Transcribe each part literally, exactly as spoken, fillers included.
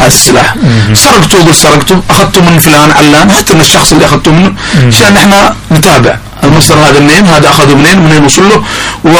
هذا السلاح. سرقتوا قل سرقتوا، اخذتوا من فلان علان، حتى من الشخص اللي اخذتوا منه عشان نحن نتابع المصدر هذا منين، هذا اخذوا منين، منين وصل له.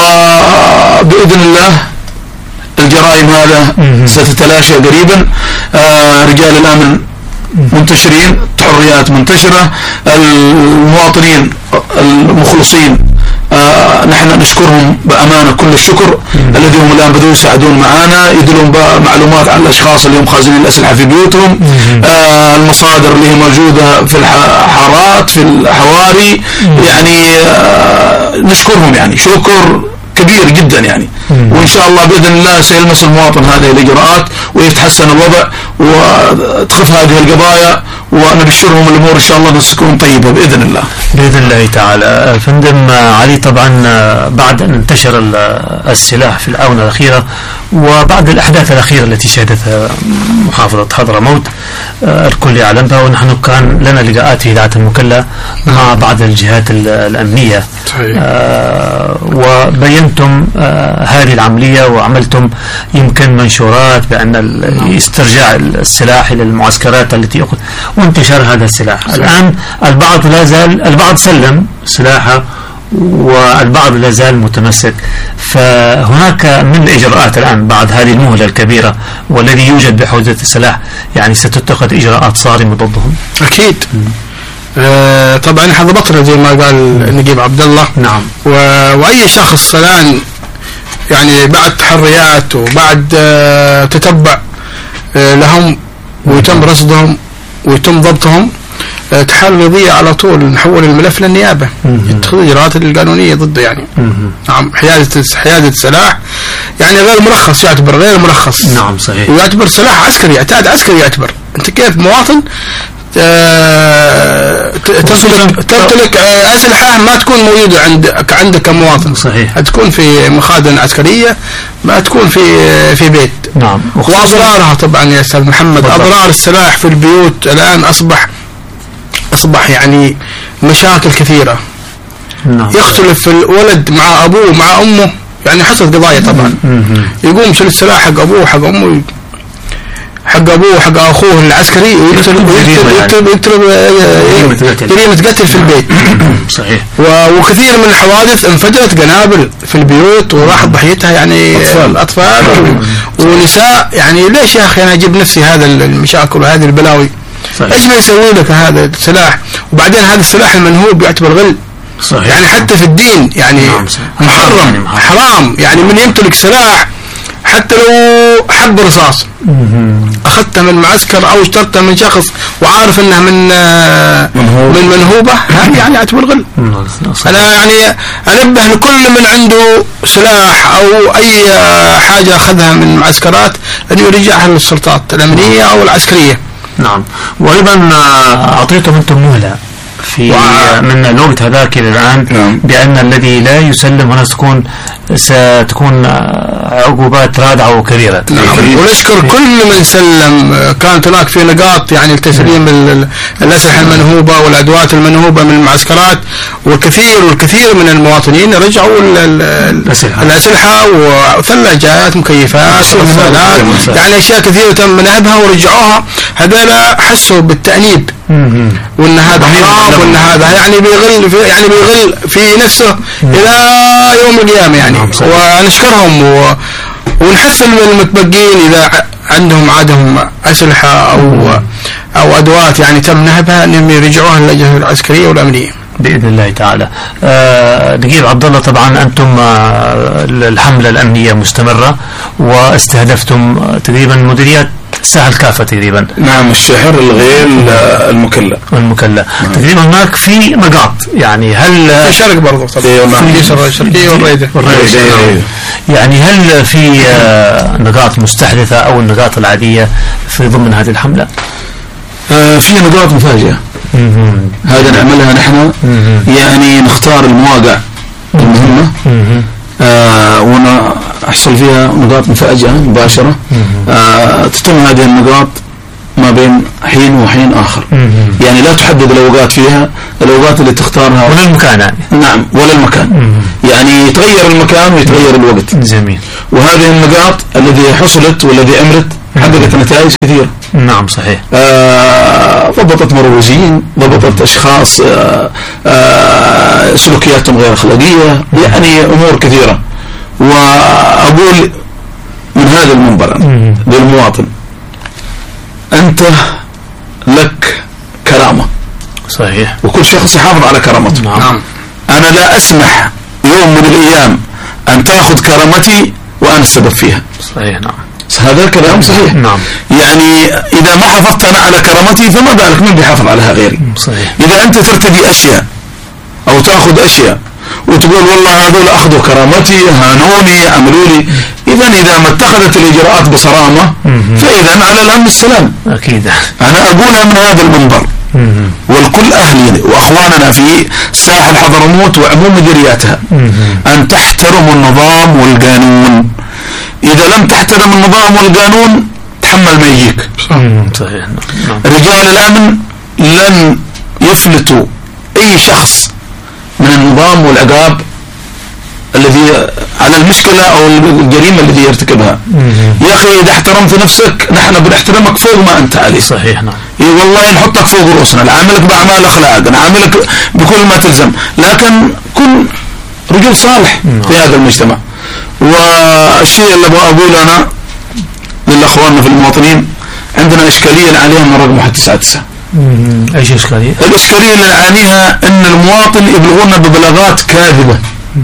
وباذن الله الجرائم هذا ستتلاشى قريبا. آه رجال الامن منتشرين، التحريات منتشرة، المواطنين المخلصين آه نحن نشكرهم بأمانة كل الشكر الذي هم الآن بدون يساعدون معنا، يدلون معلومات عن الأشخاص اللي هم خازنين الأسلحة في بيوتهم، آه المصادر اللي هي موجودة في الحارات في الحواري، يعني آه نشكرهم يعني شكر كبير جدا يعني. وإن شاء الله بإذن الله سيلمس المواطن هذه الإجراءات ويتحسن الوضع وتخف هذه القضايا، ونبشرهم الأمور إن شاء الله تكون طيبة بإذن الله. بإذن الله تعالى. فندم علي، طبعا بعد أن انتشر السلاح في الآونة الأخيرة وبعد الأحداث الأخيرة التي شهدتها محافظة حضرموت الكل يعلم بها، ونحن كان لنا لقاءات في إذاعة المكلا مع بعض الجهات الأمنية آه وبينتم آه هذه العملية وعملتم يمكن منشورات بأن استرجاع السلاح إلى المعسكرات التي أخذ وانتشار هذا السلاح. صحيح. الآن البعض لا زال البعض سلم سلاحه والبعض لا زال متمسك، فهناك من الإجراءات الآن بعد هذه المهلة الكبيرة والذي يوجد بحوزة السلاح يعني ستتخذ إجراءات صارمة ضدهم. أكيد. آه طبعا احنا ضبطنا زي ما قال نجيب عبد الله. نعم. واي شخص الان يعني بعد تحريات وبعد آه تتبع آه لهم ويتم رصدهم ويتم ضبطهم، آه تحال قضية على طول نحول الملف للنيابة يتخذ الاجراءات القانونية ضده يعني. نعم. حيازة حيازة سلاح يعني غير مرخص، يعتبر غير مرخص. نعم صحيح. ويعتبر سلاح عسكري، اعتاد عسكري يعتبر. انت كيف مواطن أه تمتلك تمتلك أه أسلحة ما تكون موجودة عندك عندك كمواطن. صحيح. تكون في مخازن عسكرية، ما تكون في في بيت. نعم. وأضرارها طبعا يا أستاذ محمد، أضرار السلاح في البيوت الآن أصبح أصبح يعني مشاكل كثيرة. نعم. يختلف الولد مع أبوه مع أمه، يعني حصلت قضايا طبعا. يقوم يشيل السلاح حق أبوه حق أمه حق أبوه حق أخوه العسكري ويكتب يكتب يكتب جريمة قتل في البيت. صحيح. وكثير من الحوادث انفجرت قنابل في البيوت وراحت ضحيتها يعني أطفال, أطفال ونساء. يعني ليش يا أخي أنا أجيب نفسي هذا المشاكل وهذه البلاوي؟ إيش ما يسوي لك هذا السلاح؟ وبعدين هذا السلاح المنهوب يعتبر غل. صحيح. يعني حتى في الدين يعني محرم حرام. يعني من يمتلك سلاح حتى لو حب رصاص أخذته من معسكر أو اشترته من شخص وعارف أنه من منهوب. من منهوبة، هذه يعني أعتبر غل. أنا يعني أنبه لكل من عنده سلاح أو أي حاجة أخذها من معسكرات أن يرجعها للسلطات الأمنية أو العسكرية. نعم. وأيضا أعطيتم أنتم مهلة في من الوقت هذاك إلى الآن. نعم. بأن الذي لا يسلم هنا ستكون ستكون عقوبات رادعة وكبيرة. نعم. ونشكر كل من سلم. كانت هناك في نقاط يعني لتسليم الأسلحة المنهوبة والأدوات المنهوبة من المعسكرات، والكثير والكثير من المواطنين رجعوا الأسلحة وثلاجات مكيفات وغسالات، يعني أشياء كثيرة تم نهبها ورجعوها. هذا حسوا بالتأنيب وأن هذا حرام وأن هذا يعني بيغل في يعني بيغل في نفسه إلى يوم القيامة يعني. ونشكرهم و... ونحث المتبقين إذا عندهم عادهم أسلحة أو أو أدوات يعني تم نهبها أنهم يرجعوها للأجهزة العسكرية والأمنية بإذن الله تعالى. آه نجيب عبد الله، طبعا أنتم آه الحملة الأمنية مستمرة واستهدفتم تقريبا مديريات ساحل كافة تقريبا. نعم. الشحر، الغيل، المكلا المكلا نعم. تقريبا هناك في نقاط يعني هل في شرق برضه في الشرقية والريدة يعني هل في نقاط مستحدثة أو النقاط العادية في ضمن هذه الحملة؟ آه في نقاط مفاجئة هذا نعملها نحن. يعني نختار المواقع المهمة آه ونحصل فيها نقاط مفاجئة مباشرة. آه تتم هذه النقاط ما بين حين وحين آخر. يعني لا تحدد الأوقات فيها، الأوقات اللي تختارها ولا المكان يعني. نعم ولا المكان. مم. يعني يتغير المكان ويتغير الوقت. جميل. وهذه النقاط الذي حصلت والذي أمرت حققت نتائج كثيرة. نعم صحيح. آه ضبطت مروجين، ضبطت أشخاص آه آه سلوكياتهم غير أخلاقية، يعني أمور كثيرة. وأقول من هذا المنبر للمواطن أنت لك كرامة. صحيح. وكل شخص يحافظ على كرامته. نعم. أنا لا أسمح يوم من الأيام أن تأخذ كرامتي وأنا السبب فيها. صحيح. نعم. هذا كلام صحيح. نعم. يعني إذا ما حافظت أنا على كرامتي فما بالك من بيحافظ عليها غيري. صحيح. إذا أنت ترتدي أشياء أو تأخذ أشياء وتقول والله هذول أخذوا كرامتي، هانوني، عملوا لي، إذا إذا ما اتخذت الإجراءات بصرامة فإذا على الأمن السلام. أكيد. أنا أقولها من هذا المنبر والكل أهلي وأخواننا في ساحل حضرموت وعموم مديرياتها أن تحترموا النظام والقانون. إذا لم تحترم النظام والقانون تحمل ما يجيك. صحيح. رجال الأمن لن يفلتوا أي شخص من النظام والعقاب الذي على المشكلة أو الجريمة التي يرتكبها. يا أخي إذا احترمت نفسك نحن بنحترمك فوق ما أنت عليه. صحيح. نعم. إيه والله نحطك فوق رؤوسنا، نعاملك بأعمال أخلاق، نعاملك بكل ما تلزم، لكن كن رجل صالح في هذا المجتمع. والشيء اللي أبغى أقوله أنا للأخواننا في المواطنين، عندنا إشكالية عليهم من رقم واحد تسعة تسعة. أيش إشكالية؟ الإشكالية اللي نعانيها أن المواطن يبلغونا ببلاغات كاذبة.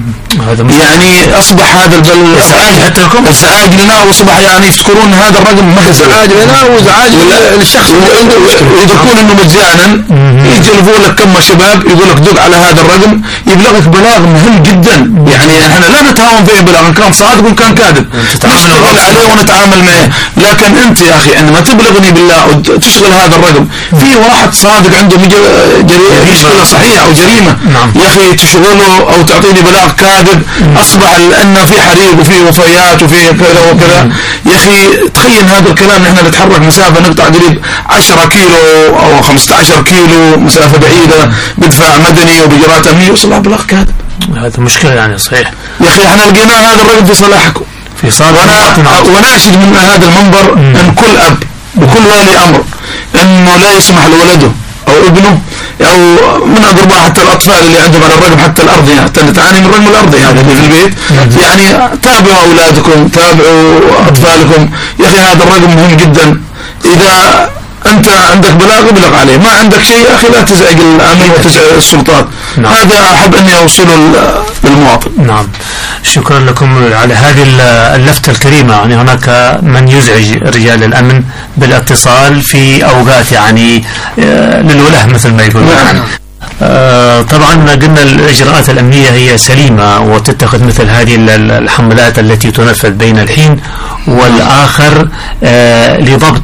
يعني أصبح هذا البل إزعاج حتى لكم، إزعاج لنا، وأصبح يعني يفتكرون هذا الرقم مهزلة، إزعاج لنا وإزعاج للشخص ويدركون إنه مجانا. يجلبوا لك كم شباب يقول لك دق على هذا الرقم يبلغك بلاغ مهم جدا. يعني احنا لا نتهاون فيه بلاغ، كان صادق وكان كاذب نشتغل عليه ونتعامل معه. لكن أنت يا أخي عندما تبلغني بالله وتشغل هذا الرقم، في واحد صادق عنده مشكلة صحيحة أو جريمة، يا أخي تشغله أو تعطيني بلاغ كاذب. أصبح لأن في حريق وفي وفيات وفي كذا وكذا. يا أخي تخيل هذا الكلام، نحن نتحرك مسافة نقطع قريب عشرة كيلو أو خمسة عشر كيلو مسافة بعيدة بدفاع مدني وبإجراءات أمنية وصبح بلاغ كاذب. هذا مشكلة يعني. صحيح يا أخي احنا لقينا هذا الرقم في صلاحكم في صالح. وأنا وناشد من هذا المنبر أن كل أب وكل ولي أمر أنه لا يسمح لولده أو ابنه أو من أقرباء حتى الأطفال اللي عندهم على الرقم حتى الأرضي، حتى نتعاني من الرقم الأرضي هذا اللي في البيت. يعني تابعوا أولادكم، تابعوا أطفالكم. يا أخي هذا الرقم مهم جدا. إذا أنت عندك بلاغ ابلغ عليه، ما عندك شيء يا أخي لا تزعج الأمن وتزعج السلطات. نعم. هذا أحب أني أوصله للمواطن. نعم. شكرا لكم على هذه اللفتة الكريمة. يعني هناك من يزعج رجال الأمن بالاتصال في أوقات يعني للوله مثل ما يقولون. نعم. آه طبعا قلنا الإجراءات الأمنية هي سليمة وتتخذ مثل هذه الحملات التي تنفذ بين الحين والآخر آه لضبط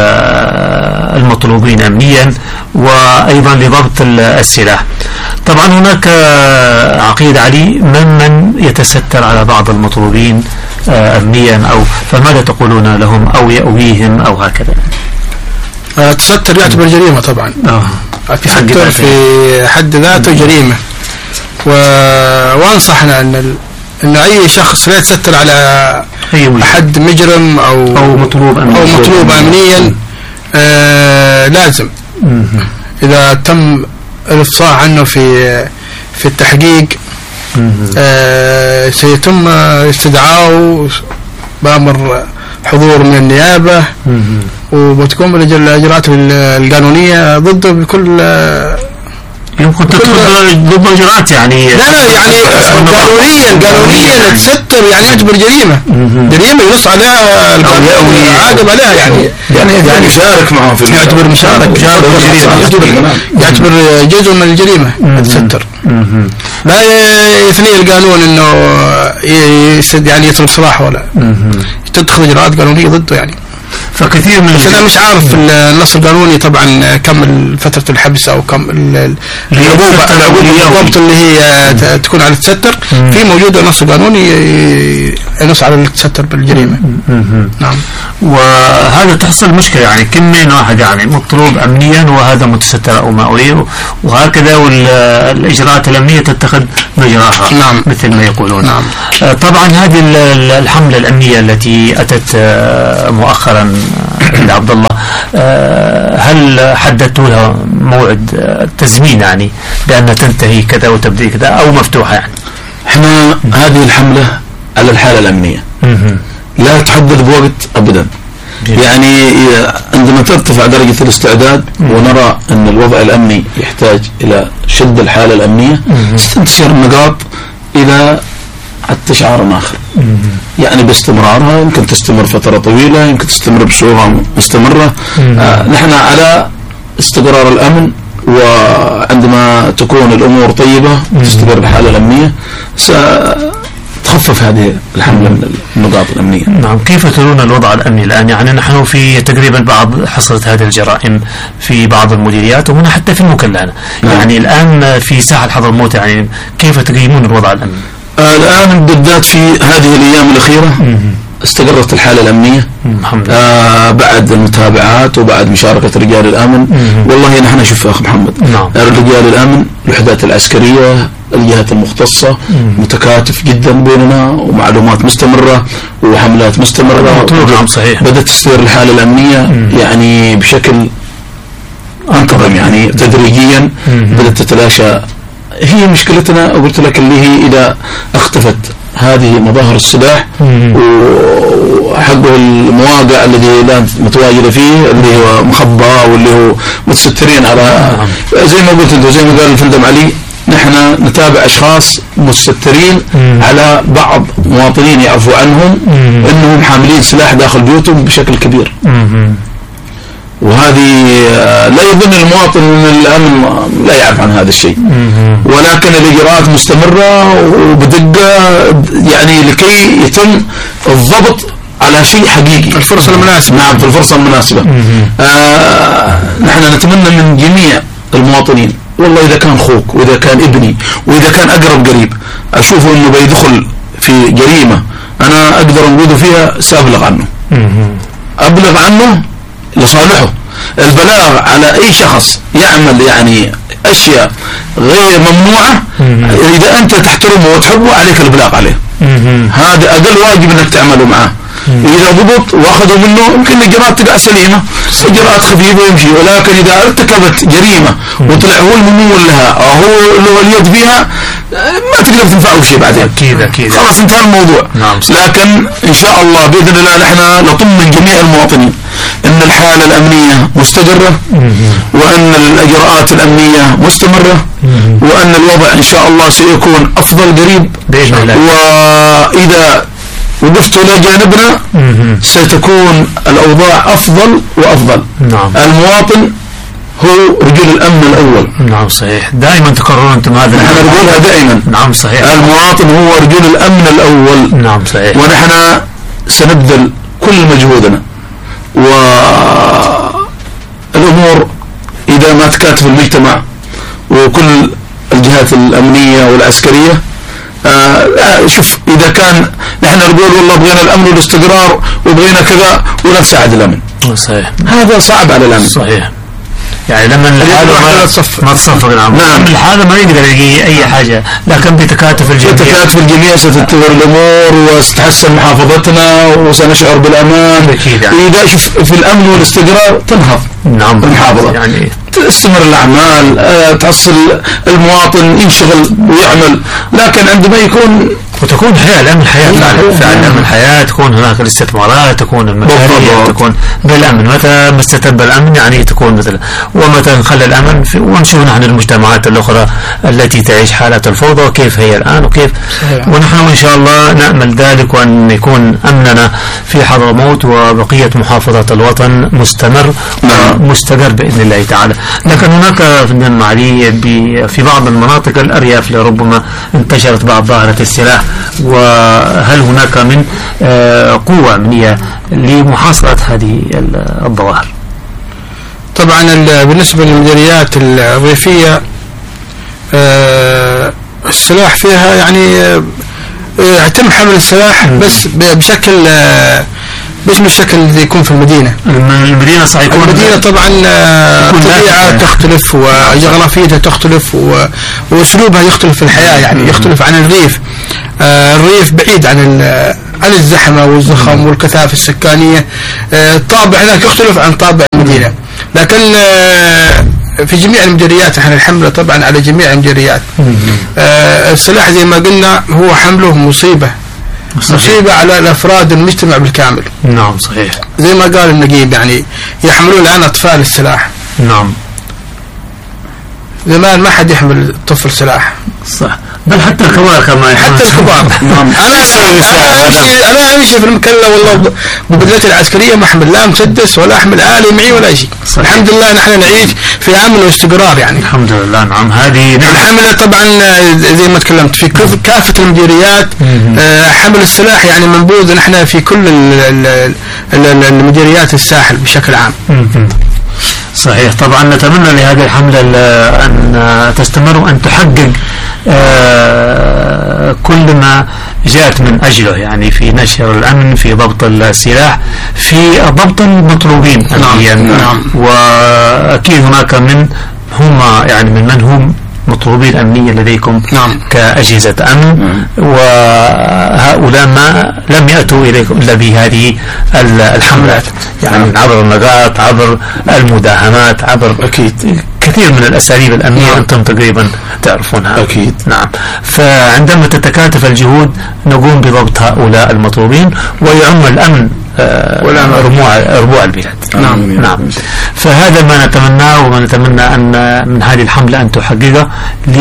المطلوبين أمنيا وأيضا لضبط السلاح. طبعا هناك عقيد علي من من يتستر على بعض المطلوبين آه أمنيا، أو فماذا تقولون لهم أو يأويهم أو هكذا؟ التستر يعتبر جريمة طبعا. آه. التستر في حد ذاته جريمة، و... وانصحنا ان ال... ان اي شخص لا يتستر على احد مجرم او او مطلوب امنيا او مطلوب امنيا آه لازم اذا تم الافصاح عنه في في التحقيق آه سيتم استدعائه بأمر حضور من النيابة، وبتكون الإجراءات القانونية ضده بكل يمكن تدخل ضد إجراءات يعني. لا لا يعني قانونيا قانونيا تستر يعني يعتبر جريمة. جريمة ينص عليها القانون يعاقب عليها يعني يعني يعني يشارك معه في يعتبر مشارك يعتبر جزء من الجريمة تستر. لا يثني القانون انه يعني يطلب صلاح ولا تدخل اجراءات قانونيه ضده يعني. فكثير من بس انا مش عارف النص القانوني طبعا كم فتره الحبس او كم العقوبه الضبط اللي هي تكون على تستر. في موجوده نص قانوني ينص على التستر بالجريمه. نعم. وهذا تحصل مشكله يعني كم من واحد يعني مطلوب امنيا وهذا متستر او مأوي وهكذا والاجراءات الامنيه تتخذ مجراها. نعم. مثل ما يقولون. نعم. طبعا هذه الحمله الامنيه التي اتت مؤخرا عند عبد الله هل حددتوا لها موعد تزمين يعني بأنها تنتهي كذا وتبدأ كذا أو مفتوحة يعني؟ احنا هذه الحملة على الحالة الأمنية لا تحدد بوقت أبدا. يعني عندما ترتفع درجة الاستعداد ونرى أن الوضع الأمني يحتاج إلى شد الحالة الأمنية ستنتشر النقاط إلى حتى شعار آخر. يعني باستمرارها يمكن تستمر فترة طويلة يمكن تستمر بصورة مستمرة. آه نحن على استقرار الأمن وعندما تكون الأمور طيبة تستقر الحالة الأمنية ستخفف هذه الحملة من النقاط الأمنية. نعم. كيف ترون الوضع الأمني الآن؟ يعني نحن في تقريبا بعض حصلت هذه الجرائم في بعض المديريات وهنا حتى في المكلانة. نعم. يعني الآن في ساحة حضرموت يعني كيف تقيمون الوضع الأمني؟ آه الآن بالذات في هذه الأيام الأخيرة استقرت الحالة الأمنية آه بعد المتابعات وبعد مشاركة رجال الأمن. والله نحن شوف أخ محمد. نعم. رجال الأمن الوحدات العسكرية الجهات المختصة متكاتف جدا بيننا ومعلومات مستمرة وحملات مستمرة. نعم صحيح. بدأت تصير الحالة الأمنية مم. يعني بشكل أنتظم يعني تدريجيا بدأت تتلاشى. هي مشكلتنا قلت لك اللي هي إذا اختفت هذه مظاهر السلاح وحقه المواقع الذي لا متواجدة فيه اللي هو مخبى واللي هو متسترين على زي ما قلت انت زي ما قال الفندم علي نحن نتابع أشخاص مستترين على بعض مواطنين يعرفوا عنهم أنهم حاملين سلاح داخل بيوتهم بشكل كبير. وهذه لا يظن المواطن من الأمن لا يعرف عن هذا الشيء ولكن الإجراءات مستمرة وبدقة يعني لكي يتم الضبط على شيء حقيقي. الفرصة المناسبة. نعم في الفرصة المناسبة. آه نحن نتمنى من جميع المواطنين والله إذا كان أخوك وإذا كان ابني وإذا كان أقرب قريب أشوفه أنه بيدخل في جريمة أنا أقدر أنقذه فيها سأبلغ عنه. أبلغ عنه لصالحه. البلاغ على أي شخص يعمل يعني أشياء غير ممنوعة إذا أنت تحترمه وتحبه عليك البلاغ عليه. هذا أقل واجب أنك تعمله معه. إذا ضبط وأخذوا منه يمكن الإجراءات تبقى سليمة إجراءات خفيفة ويمشي ولكن إذا ارتكبت جريمة وطلع هو الممول لها أو هو له اليد فيها ما تقدر تنفعه شيء بعدين. أكيد أكيد. خلاص انتهى الموضوع. نعم. لكن إن شاء الله بإذن الله نحن نطمن جميع المواطنين أن الحالة الأمنية مستقرة وأن الإجراءات الأمنية مستمرة وأن الوضع إن شاء الله سيكون أفضل قريب بإذن الله. وإذا وقفتوا إلى جانبنا ستكون الأوضاع أفضل وأفضل. نعم. المواطن هو رجل الأمن الأول. نعم صحيح. دائما تكررون أنتم هذا. نحن نقولها دائما. نعم صحيح. المواطن هو رجل الأمن الأول. نعم صحيح. ونحن سنبذل كل مجهودنا والأمور إذا ما تكاتف المجتمع وكل الجهات الأمنية والعسكرية. آه شوف إذا كان نحن نقول والله بغينا الأمن والاستقرار وبغينا كذا ولا نساعد الأمن. صحيح. هذا صعب على الأمن. صحيح. يعني لما الحالة ما تصفق ما تصفق نعم. نعم. الحالة ما يقدر يلاقي أي حاجة لكن بتكاتف الجميع. بتكاتف الجميع ستتطور الأمور وستحسن محافظتنا وسنشعر بالأمان. أكيد يعني. إذا شوف في الأمن والاستقرار تنهض. نعم. المحافظة. يعني تستمر الأعمال آه تحصل المواطن ينشغل ويعمل لكن عندما يكون وتكون حياة الأمن حياة فعلا فعلا من حياة تكون هناك الاستثمارات تكون المشاريع تكون بالأمن متى ما استتب الأمن يعني تكون مثلا ومتى نخلي الأمن في ونشوف نحن المجتمعات الأخرى التي تعيش حالة الفوضى كيف هي الآن وكيف ونحن إن شاء الله نأمل ذلك وأن يكون أمننا في حضرموت وبقية محافظات الوطن مستمر ومستقر بإذن الله تعالى. لكن هناك فندم علي في بعض المناطق الأرياف لربما انتشرت بعض ظاهرة السلاح، وهل هناك من قوة أمنية لمحاصرة هذه الظواهر؟ طبعا بالنسبة للمديريات الريفية السلاح فيها يعني يتم حمل السلاح بس بشكل مش بالشكل اللي يكون في المدينة. المدينة صحيح يكون المدينة طبعا طبيعة تختلف وجغرافيتها تختلف وأسلوبها يختلف في الحياة، يعني يختلف عن الريف. الريف بعيد عن عن الزحمة والزخم والكثافة السكانية، الطابع هناك يختلف عن طابع المدينة. لكن في جميع المديريات احنا الحملة طبعا على جميع المديريات. السلاح زي ما قلنا هو حمله مصيبة صحيح. مصيبة على الأفراد المجتمع بالكامل. نعم صحيح. زي ما قال النقيب يعني يحملون الآن أطفال السلاح. نعم. زمان ما حد يحمل طفل سلاح. صح. بل حتى الكبار كمان. حتى الكبار. نعم. أنا أمشي أنا أمشي في المكلا والله ببدلتي العسكرية ما أحمل لا مسدس ولا أحمل آلي معي ولا شيء. الحمد لله نحن نعيش في أمن واستقرار يعني. الحمد لله. نعم هذه نعم. الحملة طبعا زي ما تكلمت في كافة المديريات حمل السلاح يعني منبوذ نحن في كل المديريات الساحل بشكل عام. صحيح. طبعا نتمنى لهذه الحملة أن تستمر وأن تحقق كل ما جاءت من أجله، يعني في نشر الأمن، في ضبط السلاح، في ضبط المطلوبين. نعم. نعم. وأكيد هناك من هم يعني من من هم مطلوبين أمنيا لديكم. نعم. كأجهزة أمن. نعم. وهؤلاء ما لم يأتوا إليكم إلا بهذه الحملات، يعني نعم. عبر النقاط، عبر المداهمات، عبر أكيد كثير من الأساليب الأمنية. نعم. أنتم تقريبا تعرفونها. أكيد. نعم. فعندما تتكاتف الجهود نقوم بضبط هؤلاء المطلوبين ويعم الأمن ولا ربوع ربوع البلاد. نعم. نعم. فهذا ما نتمناه، وما نتمنى أن من هذه الحملة أن تحققه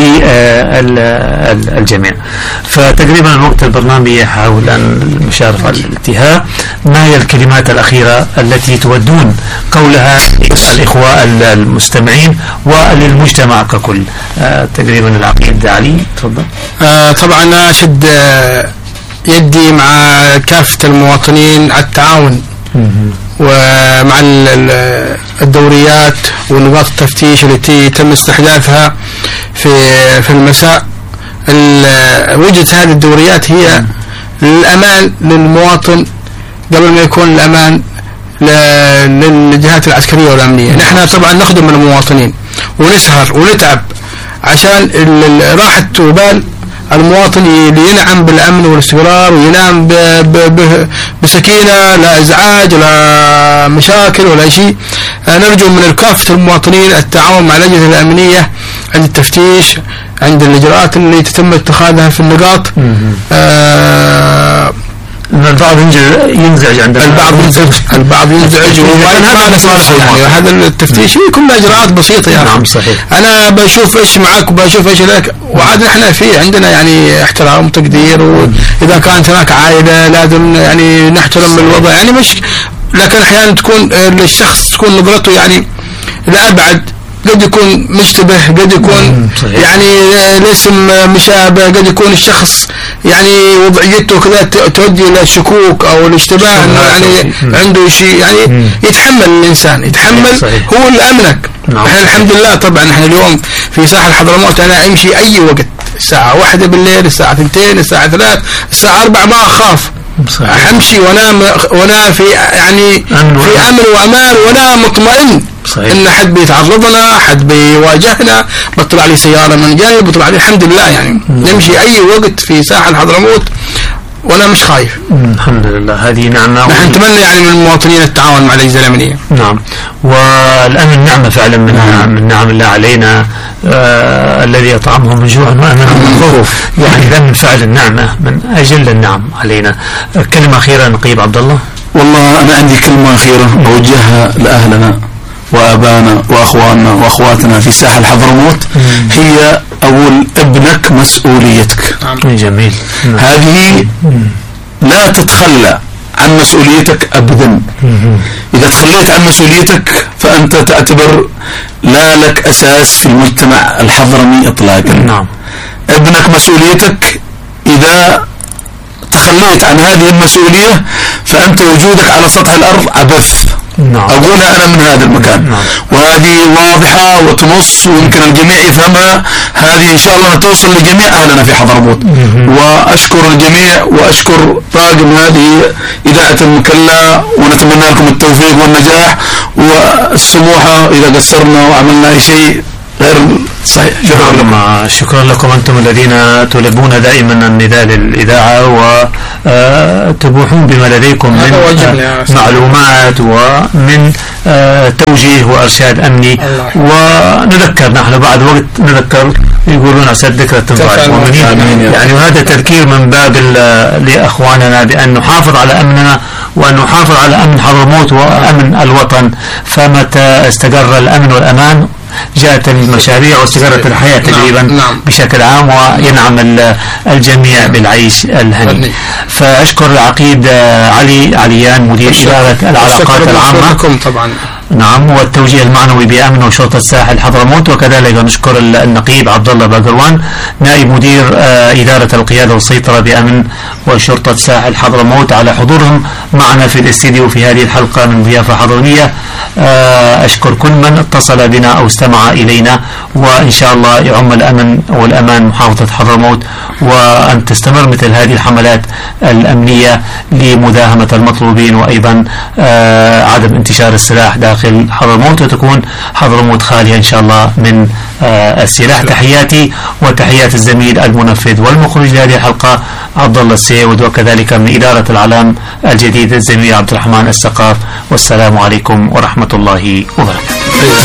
للجميع. فتقريبا الوقت البرنامج حول المشارفة على الانتهاء. ما هي الكلمات الأخيرة التي تودون قولها الإخوة المستمعين وللمجتمع ككل؟ آه تقريبا العقيد علي تفضل. آه طبعا أشد آه يدي مع كافة المواطنين على التعاون ومع الدوريات ونقاط التفتيش التي يتم استحداثها في في المساء. وجهة هذه الدوريات هي للأمان للمواطن قبل ما يكون الأمان للجهات العسكرية والأمنية. نحن طبعا نخدم المواطنين ونسهر ونتعب عشان راحة وبال المواطن ينعم بالأمن والاستقرار وينام بسكينة، لا إزعاج ولا مشاكل ولا شيء. نرجو من كافة المواطنين التعاون مع الأجهزة الأمنية عند التفتيش، عند الإجراءات اللي تتم اتخاذها في النقاط. آه البعض ينزعج عند البعض ينزعج البعض ينزعج يعني هذا التفتيش كلها اجراءات بسيطه يعني. نعم صحيح. انا بشوف ايش معك وبشوف ايش لك، وعاد احنا في عندنا يعني احترام وتقدير، واذا كانت هناك عائله لازم يعني نحترم الوضع يعني مش. لكن احيانا تكون الشخص تكون نظرته يعني لابعد، قد يكون مشتبه، قد يكون يعني الاسم مشابه، قد يكون الشخص يعني وضعيته كذا تؤدي الى الشكوك او الاشتباه انه يعني عنده شيء يعني. مم. يتحمل الانسان يتحمل صحيح. هو اللي امنك. نعم. احنا الحمد لله طبعا احنا اليوم في ساحل حضرموت انا امشي اي وقت، الساعه واحدة بالليل، الساعه اثنتين، الساعه ثلاث، الساعه أربعة ما اخاف. امشي وانا وانا في يعني أمن في امن وامان وانا مطمئن. صحيح. ان حد بيتعرضنا، حد بيواجهنا، بطلع لي سياره من جانب، بطلع لي الحمد لله يعني. مم. نمشي اي وقت في ساحل حضرموت وانا مش خايف. الحمد لله. هذه نعمه. نحن نتمنى يعني من المواطنين التعاون مع الاجهزه الامنيه. نعم. والامن نعمه فعلا من نعم. من نعم الله علينا، آه الذي يطعمهم من جوع وامنهم من خوف. يعني الامن فعلا نعمه من اجل النعم علينا. كلمه اخيره نقيب عبد الله. والله انا عندي كلمه اخيره اوجهها لاهلنا وابانا واخواننا واخواتنا في ساحل حضرموت. مم. هي اقول ابنك مسؤوليتك. نعم. جميل. نعم. هذه لا تتخلى عن مسؤوليتك ابدا. مم. اذا تخليت عن مسؤوليتك فأنت تعتبر لا لك أساس في المجتمع الحضرمي إطلاقا. نعم. ابنك مسؤوليتك، إذا تخليت عن هذه المسؤولية فأنت وجودك على سطح الأرض عبث. نعم. أقولها أنا من هذا المكان. نعم. وهذه واضحة وتنص ويمكن الجميع يفهمها. هذه إن شاء الله توصل لجميع أهلنا في حضرموت. وأشكر الجميع وأشكر طاقم هذه إذاعة المكلا، ونتمنى لكم التوفيق والنجاح والسموحة إذا قصرنا وعملنا أي شيء غير صحيح. شكرا لكم. شكرا لكم أنتم الذين تلبون دائما النداء للإذاعة وتبوحون بما لديكم من معلومات ومن توجيه وإرشاد أمني. ونذكر نحن بعد وقت نذكر، يقولون أسد ذكرى تنفع المؤمنين، يعني هذا تذكير من باب لأخواننا بأن نحافظ على أمننا وأن نحافظ على أمن حضرموت وأمن الوطن. فمتى استقر الأمن والأمان جاءت المشاريع واستقرت الحياة تقريبا. نعم. نعم. بشكل عام، وينعم الجميع بالعيش الهني. فأشكر العقيد علي عليان مدير إدارة العلاقات العامة طبعا. نعم، والتوجيه المعنوي بأمن وشرطة ساحل حضرموت. وكذلك نشكر النقيب عبد الله باقروان نائب مدير إدارة القيادة والسيطرة بأمن وشرطة ساحل حضرموت على حضورهم معنا في الاستديو في هذه الحلقة من ضيافة حضرمية. أشكر كل من اتصل بنا أو استمع إلينا، وإن شاء الله يعم الأمن والأمان محافظة حضرموت، وأن تستمر مثل هذه الحملات الأمنية لمداهمة المطلوبين، وأيضا عدم انتشار السلاح داخل حضرموت، وتكون حضرموت خالية إن شاء الله من السلاح. تحياتي وتحيات الزميل المنفذ والمخرج لهذه الحلقة عبد الله السيود، وكذلك من إدارة العلام الجديد الزميل عبد الرحمن السقاف. والسلام عليكم ورحمة الله وبركاته.